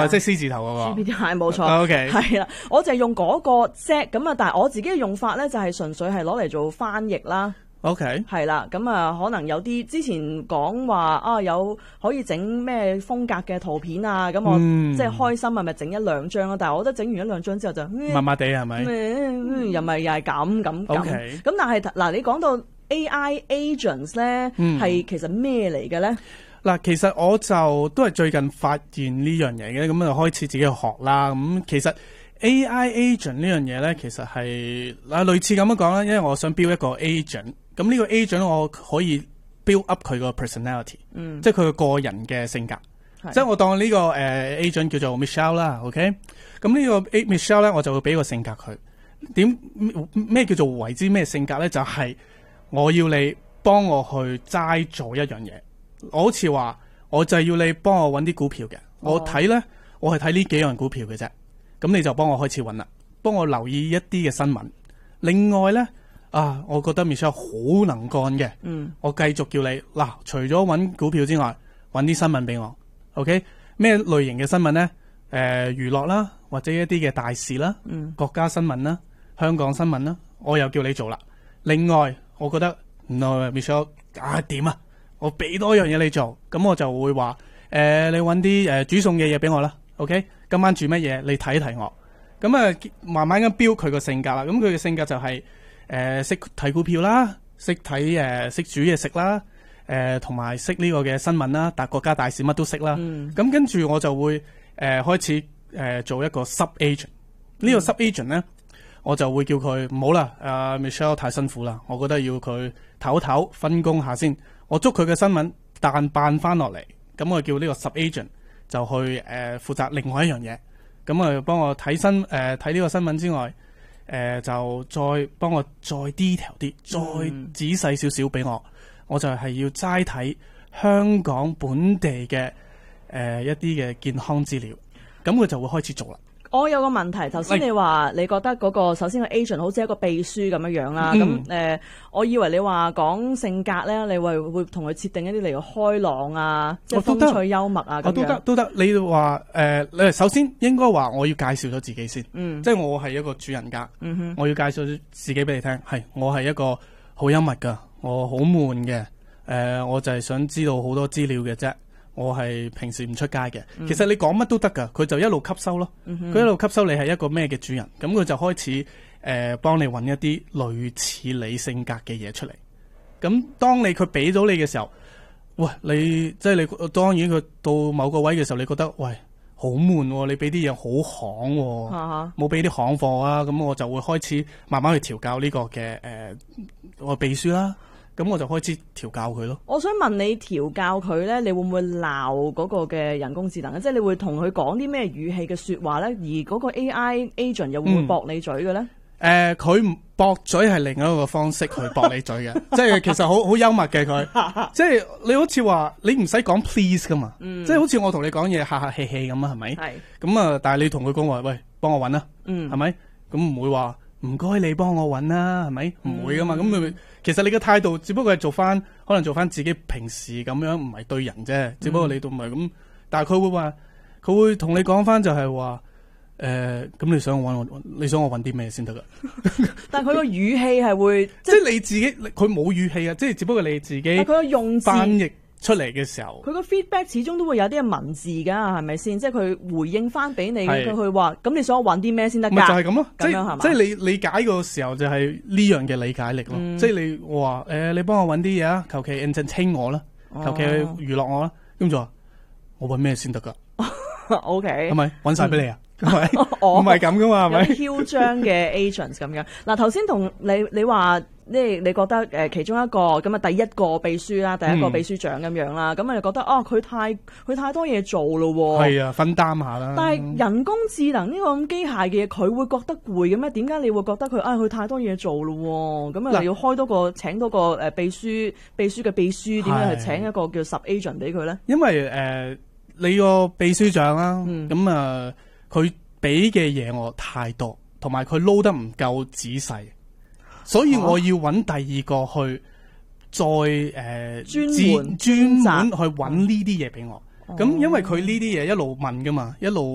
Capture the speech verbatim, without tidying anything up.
啊，即係 C 字頭嗰個 G P T 係冇錯。 OK， 係啦，我就係用嗰個啫。咁啊，但係我自己嘅用法咧，就係純粹係攞嚟做翻譯啦。 OK， 係啦，咁啊，可能有啲之前講話啊，有可以整咩風格嘅圖片啊，咁我、嗯、即係開心，係咪整一兩張啊？但係我覺得整完一兩張之後就麻麻地係咪？ 又咪又係咁咁咁。 OK， 咁但係嗱，你講到 A I agents 咧，係、嗯、其實咩嚟嘅咧？ 嗱，其實我就都係最近發現呢樣嘢嘅，咁就開始自己去學啦。咁其實 A I agent 呢樣嘢咧，其實係嗱類似咁樣講啦，因為我想 build 一個 agent。咁呢個 agent 我可以 build up 佢個 personality，嗯，即係佢個個人嘅性格。即係我當呢、這個誒、uh, agent 叫做 Michelle 啦 ，OK？咁呢個 Michelle 咧，我就會俾個性格佢。點咩叫做為之咩性格咧？就係、是、我要你幫我去齋做一樣嘢。我好似話，我就係要你幫我揾啲股票嘅。哦、我睇咧，我係睇呢幾樣股票嘅啫。咁你就幫我開始揾啦，幫我留意一啲嘅新聞。另外咧。啊，我覺得 Michelle 好能幹嘅，嗯，我繼續叫你嗱，除咗揾股票之外，揾啲新聞俾我 ，OK？ 咩類型嘅新聞咧？誒、呃，娛樂啦，或者一啲嘅大事啦，嗯，國家新聞啦，香港新聞啦，我又叫你做啦。另外，我覺得 no Michelle 啊點啊，我俾多樣嘢你做，咁我就會話誒、呃，你揾啲誒煮餸嘅嘢俾我啦 ，OK？ 今晚煮乜嘢？你睇一睇我，咁啊慢慢咁標佢個性格啦。咁佢嘅性格就係、是。誒識睇股票啦，識睇誒識煮嘢食啦，誒同埋識呢個嘅新聞啦，大國家大事乜都識啦。咁、嗯、跟住我就會誒、呃、開始誒、呃、做一個 sub agent。呢、嗯、個 sub agent 咧，我就會叫佢唔好啦，阿、呃、Michelle 太辛苦啦，我覺得要佢唞唞分工下先。我捉佢嘅新聞彈扮翻落嚟，咁我叫呢個 sub agent 就去誒、呃、負責另外一樣嘢。咁啊幫我睇新誒睇呢個新聞之外。誒、呃、就再幫我再 detail 啲，再仔細少少俾我，嗯、我就係要齋睇香港本地嘅誒、呃、一啲嘅健康資料，咁佢就會開始做啦。我有個問題，頭先你話你覺得嗰、那個首先個 agent 好似一個秘書咁樣樣啦，咁誒、嗯呃，我以為你話講性格咧，你會會同佢設定一啲例如開朗啊，即係風趣幽默啊咁樣。 都得都得，你話誒，你、呃、首先應該話我要介紹咗自己先，嗯、即係我係一個主人家，嗯、哼我要介紹自己俾你聽，係我係一個好幽默噶，我好悶嘅，誒、呃，我就係想知道好多資料嘅啫。我係平時唔出街嘅，其實你講乜都得噶，佢就一路吸收咯。佢、嗯、一路吸收你係一個咩嘅主人，咁佢就開始誒幫、呃、你揾一啲類似你性格嘅嘢出嚟。咁當你佢俾到你嘅時候，喂，你即係你當然佢到某個位嘅時候，你覺得喂好悶、哦，你俾啲嘢好行、哦，冇俾啲行貨啊，咁我就會開始慢慢去調教呢個嘅誒、呃、我秘書啦。咁我就開始調教佢咯。 我想問你調教佢咧，你會唔會鬧嗰個嘅人工智能咧？即係你會同佢講啲咩語氣嘅說話咧？而嗰個 A I agent 又會唔會駁你嘴嘅咧？誒、 嗯，佢、呃、駁嘴係另一個方式去駁你嘴嘅，即係其實好好幽默嘅佢。即係你好似話你唔使講 please 噶嘛，嗯、即係好似我同你講嘢客客氣氣咁啊，係咪？係。咁啊，但係你同佢講話，喂，幫我搵啦，嗯，係咪？咁唔會話唔該你幫我搵啦，係咪？唔、嗯、會噶嘛，咁佢。其實你嘅態度只不過係做翻，可能做翻自己平時咁樣，唔係對人啫。只不過你都唔係咁，但係佢會話，佢會同你講翻就係話，誒、呃，咁你想我搵我，你想我搵啲咩先得噶？ 但係佢個語氣係會， 即係你自己，佢冇語氣啊，即係只不過你自己。佢個用字翻譯出嚟嘅時候， 佢個 feedback 始終都會有啲文字噶，係咪先？即係佢回應翻俾你，佢去話，咁你想我搵啲咩先得？ 咪就係咁咯， 咁樣係嘛？ 即係你理解個時候就係呢樣嘅理解力咯。嗯、即係你話誒、呃，你幫我搵啲嘢啊，求其 entertain 我啦，求其娛樂我啦，咁就話我搵咩先得噶 ？O K， 係咪搵晒俾你啊？係咪？唔係咁噶嘛？係咪？ 囂張嘅 agents 咁樣。嗱，頭先同你你話。即係你覺得誒其中一個咁啊，第一個秘書啦，第一個秘書長咁樣啦，咁啊、嗯、你覺得哦佢太佢太多嘢做咯喎， 係啊，分擔下啦。 但係人工智能呢個咁機械嘅嘢，佢會覺得攰嘅咩？點解你會覺得佢啊佢太多嘢做咯喎？咁啊要開多個請多個誒秘書秘書嘅秘書，點解係請一個叫 sub agent 俾佢咧？ 因為誒、呃、你個秘書長啦，咁啊佢俾嘅嘢我太多，同埋佢撈得唔夠仔細。所以我要揾第二個去再誒專專專門去揾呢啲嘢俾我。咁、嗯、因為佢呢啲嘢一路問噶嘛，一路。